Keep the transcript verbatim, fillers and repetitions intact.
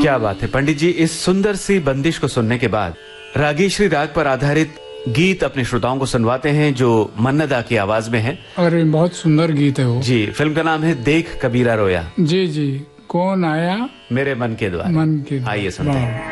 क्या बात है पंडित जी। इस सुंदर सी बंदिश को सुनने के बाद रागेश्वरी राग पर आधारित गीत अपने श्रोताओं को सुनवाते हैं जो मन्नदा की आवाज में है। और बहुत सुंदर गीत है वो जी। फिल्म का नाम है देख कबीरा रोया। जी जी। कौन आया मेरे मन के द्वार। मन के आइए सुनते हैं।